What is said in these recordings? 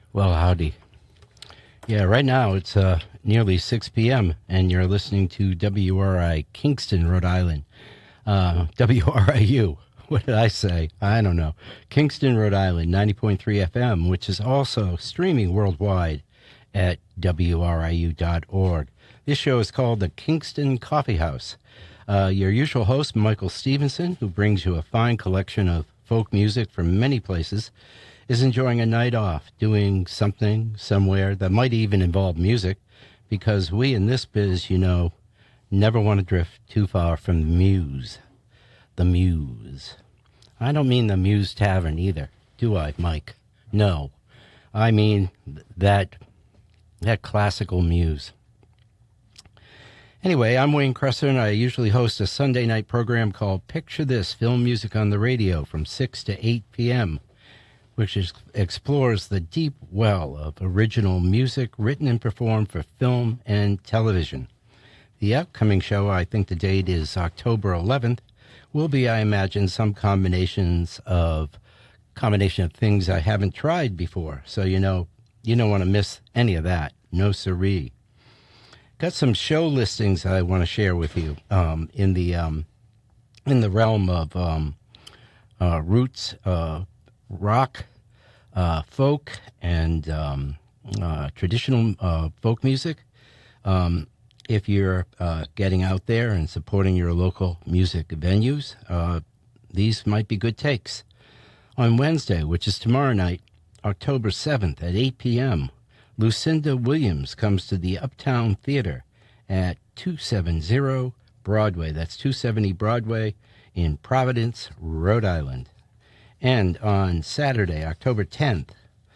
Well, howdy. Yeah, right now it's nearly 6 p.m., and you're listening to WRI Kingston, Rhode Island. WRIU. What did I say? I don't know. Kingston, Rhode Island, 90.3 FM, which is also streaming worldwide at WRIU.org. This show is called the Kingston Coffee House. Your usual host, Michael Stevenson, who brings you a fine collection of folk music from many places, is enjoying a night off, doing something somewhere that might even involve music, because we in this biz, never want to drift too far from the muse. The muse. I don't mean the Muse Tavern either, do I, Mike? No. I mean that classical muse. Anyway, I'm Wayne Cresser, and I usually host a Sunday night program called Picture This, Film Music on the Radio from 6 to 8 p.m., which explores the deep well of original music written and performed for film and television. The upcoming show, I think the date is October 11th, will be, I imagine, some combination of things I haven't tried before. So, you don't want to miss any of that. No siree. Got some show listings I want to share with you in the realm of roots, rock, folk, and traditional folk music. If you're getting out there and supporting your local music venues, these might be good takes. On Wednesday, which is tomorrow night, October 7th at 8 p.m., Lucinda Williams comes to the Uptown Theater at 270 Broadway. That's 270 Broadway in Providence, Rhode Island. And on Saturday, October 10th,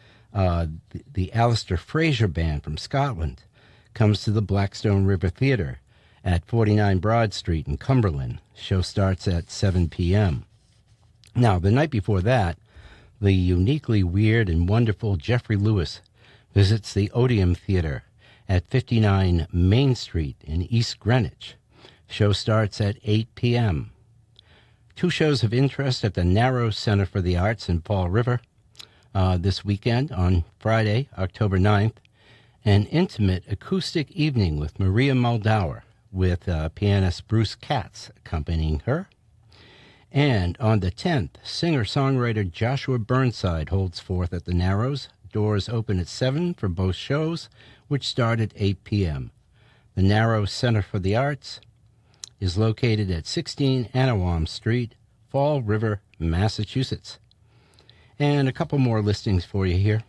the Alistair Fraser Band from Scotland comes to the Blackstone River Theater at 49 Broad Street in Cumberland. Show starts at 7 p.m. Now, the night before that, the uniquely weird and wonderful Jeffrey Lewis visits the Odeum Theater at 59 Main Street in East Greenwich. Show starts at 8 p.m. Two shows of interest at the Narrow Center for the Arts in Fall River this weekend on Friday, October 9th. An intimate acoustic evening with Maria Muldaur, with pianist Bruce Katz accompanying her. And on the 10th, singer-songwriter Joshua Burnside holds forth at the Narrows. Doors open at 7 for both shows, which start at 8 p.m. The Narrow Center for the Arts is located at 16 Anawam Street, Fall River, Massachusetts. And a couple more listings for you here.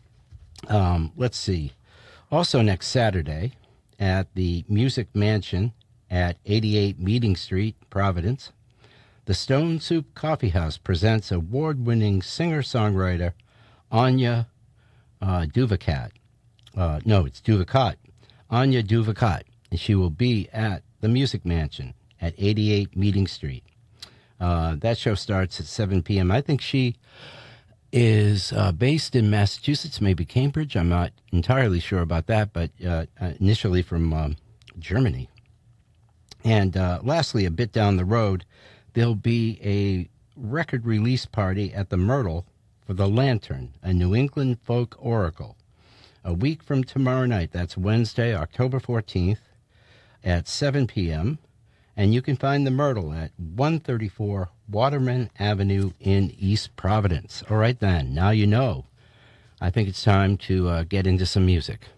Let's see. Also next Saturday at the Music Mansion at 88 Meeting Street, Providence, the Stone Soup Coffee House presents award-winning singer-songwriter Anya Duvacat. It's Duvacat. Anya Duvacat. And she will be at the Music Mansion at 88 Meeting Street. That show starts at 7 p.m. I think she is based in Massachusetts, maybe Cambridge. I'm not entirely sure about that, but initially from Germany. And lastly, a bit down the road, there'll be a record release party at the Myrtle for The Lantern, a New England folk oracle. A week from tomorrow night, that's Wednesday, October 14th, at 7 p.m., and you can find the Myrtle at 134 Waterman Avenue in East Providence. All right, then. Now you know. I think it's time to get into some music.